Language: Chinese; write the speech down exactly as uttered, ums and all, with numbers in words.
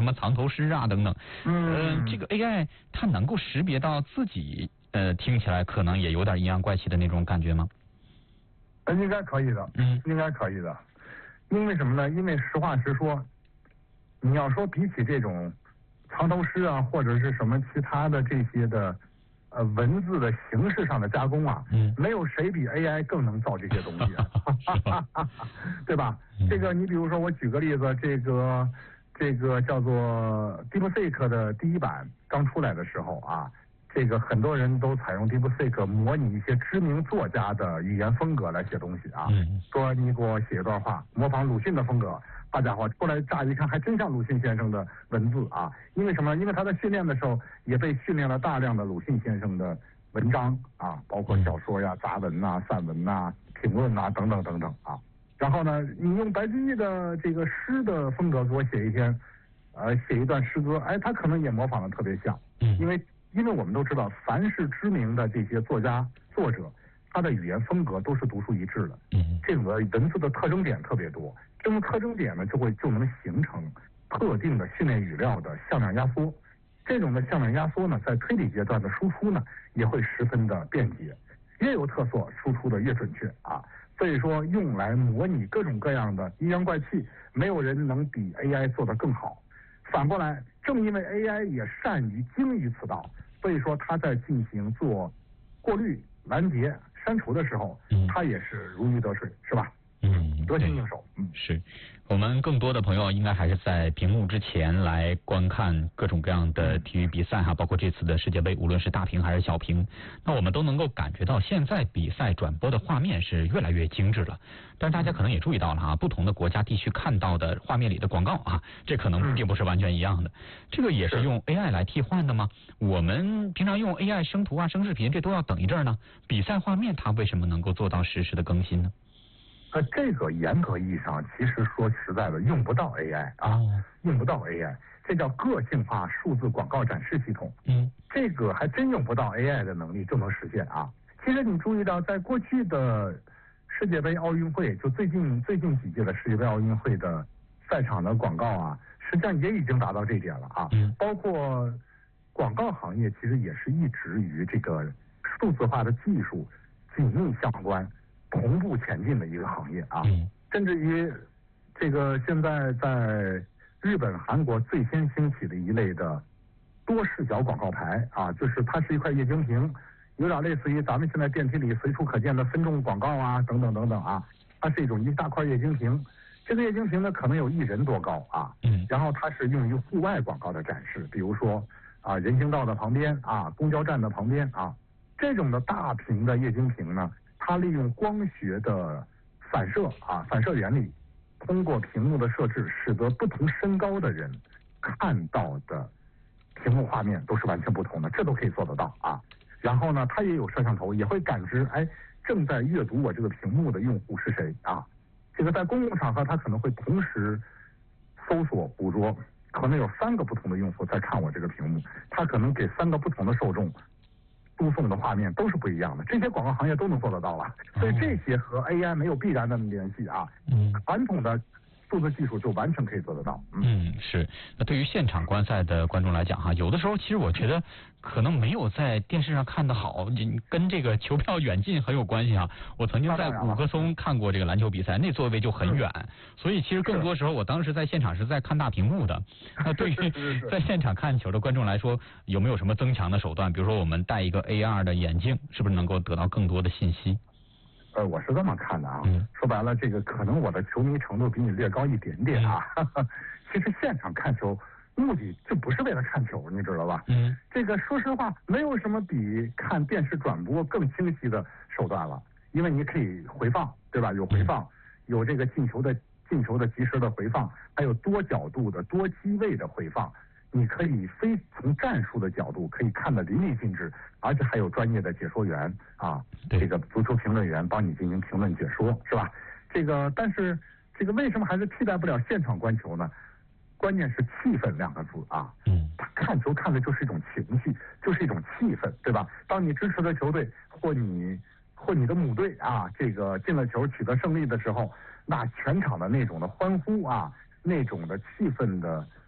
么藏头诗啊等等。 嗯、 呃，这个 A I 它能够识别到自己呃听起来可能也有点阴阳怪气的那种感觉吗？ 呃，应该可以的， 嗯， 应该可以的。因为什么呢？因为实话实说，你要说比起这种藏头诗啊，或者是什么其他的这些的呃文字的形式上的加工啊， 嗯， 没有谁比 A I 更能造这些东西啊，对吧？ 嗯、 这个你比如说，我举个例子，这个这个叫做 DeepSeek 的第一版刚出来的时候啊。这个很多人都采用 DeepSeek 模拟一些知名作家的语言风格来写东西啊， 嗯、 说你给我写一段话，模仿鲁迅的风格，大家伙出来乍一看还真像鲁迅先生的文字啊。因为什么？因为他在训练的时候也被训练了大量的鲁迅先生的文章啊，包括小说呀、杂文呐、散文呐、评论呐等等等等啊。然后呢，你用白居易的这个诗的风格给我写一篇，呃，写一段诗歌，哎，他可能也模仿的特别像，因为。因为我们都知道，凡是知名的这些作家、作者，他的语言风格都是独树一帜的。 嗯， 这种文字的特征点特别多，这种特征点呢，就会就能形成特定的训练语料的向量压缩。这种的向量压缩呢，在推理阶段的输出呢，也会十分的便捷，越有特色，输出的越准确啊。所以说，用来模拟各种各样的阴阳怪气，没有人能比 A I 做得更好。反过来，正因为 A I 也善于精于此道，所以说它在进行做过滤、拦截、删除的时候， 嗯， 它也是如鱼得水，是吧？ 嗯， 得心应手。嗯， 是。我们更多的朋友应该还是在屏幕之前来观看各种各样的体育比赛哈，包括这次的世界杯，无论是大屏还是小屏，那我们都能够感觉到现在比赛转播的画面是越来越精致了。但是大家可能也注意到了哈，不同的国家地区看到的画面里的广告啊，这可能并不是完全一样的。这个也是用 A I 来替换的吗？我们平常用 A I 生图啊、生视频，这都要等一阵呢。比赛画面它为什么能够做到实时的更新呢？ 呃，这个严格意义上，其实说实在的，用不到 A I 啊，哦、用不到 A I， 这叫个性化数字广告展示系统。 嗯， 这个还真用不到 A I 的能力就能实现啊。其实你注意到，在过去的世界杯、奥运会，就最近最近几届的世界杯、奥运会的赛场的广告啊，实际上也已经达到这点了啊。 嗯， 包括广告行业，其实也是一直与这个数字化的技术紧密相关。同步前进的一个行业啊， 嗯， 甚至于这个现在在日本、韩国最先兴起的一类的多视角广告牌啊，就是它是一块液晶屏，有点类似于咱们现在电梯里随处可见的分众广告啊，等等等等啊，它是一种一大块液晶屏，这个液晶屏呢可能有一人多高啊， 嗯， 然后它是用于户外广告的展示，比如说啊人行道的旁边啊，公交站的旁边啊，这种的大屏的液晶屏呢。它利用光学的反射啊，反射原理，通过屏幕的设置，使得不同身高的人看到的屏幕画面都是完全不同的，这都可以做得到啊。然后呢，它也有摄像头，也会感知，哎，正在阅读我这个屏幕的用户是谁啊？这个在公共场合，它可能会同时搜索捕捉，可能有三个不同的用户在看我这个屏幕，它可能给三个不同的受众。输送的画面都是不一样的，这些广告行业都能做得到了，所以这些和 A I 没有必然的联系啊。嗯，传统的数字技术就完全可以做得到。 嗯, 嗯，是。那对于现场观赛的观众来讲哈，有的时候其实我觉得可能没有在电视上看得好，跟这个球票远近很有关系啊。我曾经在五棵松看过这个篮球比赛，那座位就很远，嗯、所以其实更多时候我当时在现场是在看大屏幕的。那对于在现场看球的观众来说，有没有什么增强的手段？比如说我们戴一个 A R 的眼镜，是不是能够得到更多的信息？ 呃，我是这么看的啊，嗯、说白了，这个可能我的球迷程度比你略高一点点啊。嗯、其实现场看球目的就不是为了看球，你知道吧？嗯，这个说实话，没有什么比看电视转播更清晰的手段了，因为你可以回放，对吧？有回放，有这个进球的进球的及时的回放，还有多角度的、多机位的回放。你可以非从战术的角度可以看得淋漓尽致，而且还有专业的解说员啊，这个足球评论员帮你进行评论解说，是吧？这个但是这个为什么还是替代不了现场观球呢？关键是气氛两个字啊，嗯，看球看的就是一种情绪，就是一种气氛，对吧？当你支持的球队或你或你的母队啊，这个进了球取得胜利的时候，那全场的那种的欢呼啊，那种的气氛的。